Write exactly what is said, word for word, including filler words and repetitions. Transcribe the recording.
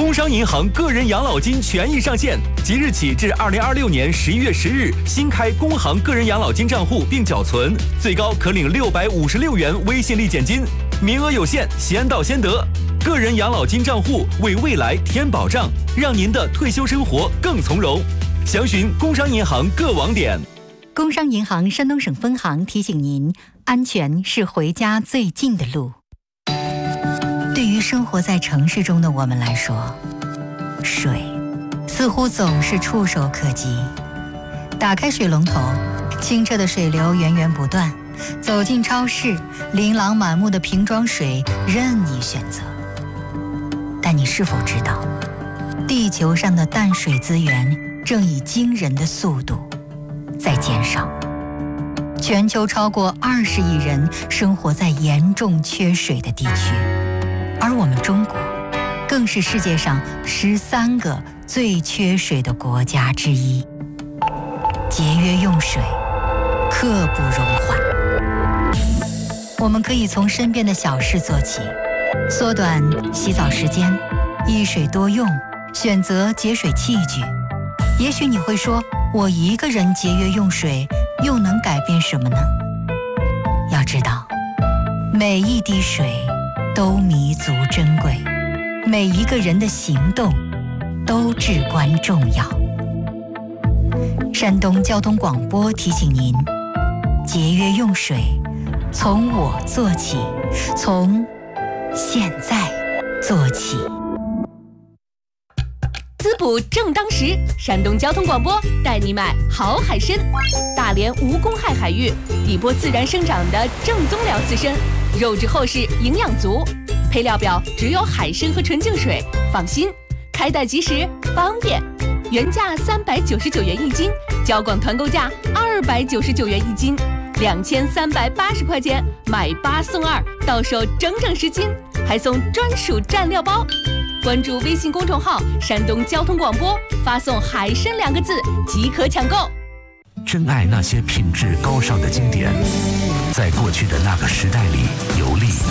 工商银行个人养老金权益上线，即日起至二零二六年十一月十日，新开工行个人养老金账户并缴存，最高可领六百五十六元微信立减金，名额有限，先到先得。个人养老金账户为未来添保障，让您的退休生活更从容。详询工商银行各网点。 工商银行山东省分行提醒您：安全是回家最近的路。对于生活在城市中的我们来说，水似乎总是触手可及。打开水龙头，清澈的水流源源不断；走进超市，琳琅满目的瓶装水任你选择。但你是否知道，地球上的淡水资源正以惊人的速度在减少？全球超过二十亿人生活在严重缺水的地区，而我们中国更是世界上十三个最缺水的国家之一。节约用水，刻不容缓。我们可以从身边的小事做起，缩短洗澡时间，一水多用，选择节水器具。也许你会说，我一个人节约用水又能改变什么呢？要知道，每一滴水都弥足珍贵，每一个人的行动都至关重要。山东交通广播提醒您：节约用水，从我做起，从现在做起。 滋补正当时，山东交通广播带你买好海参。大连无公害海域，底波自然生长的正宗辽刺参，肉质厚实，营养足。配料表只有海参和纯净水，放心，开袋即时，方便。原价三百九十九元一斤，交广团购价二百九十九元一斤，两千三百八十块钱买八送二，到手整整十斤，还送专属蘸料包。关注微信公众号山东交通广播，发送海参两个字即可抢购。 珍爱那些品质高尚的经典，在过去的那个时代里游历